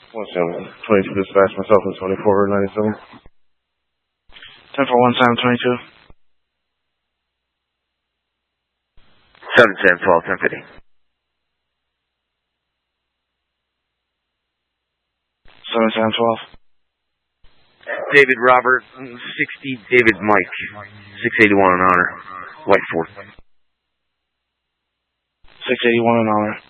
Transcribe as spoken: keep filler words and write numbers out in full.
one seven, twenty-two dispatch, myself in twenty-four ninety-seven. ten four one seven twenty-two. seven ten twelve, ten fifty. seven seven twelve. David Robert, sixty, David Mike, six eighty-one on honor, White Fort. six eighty-one on honor.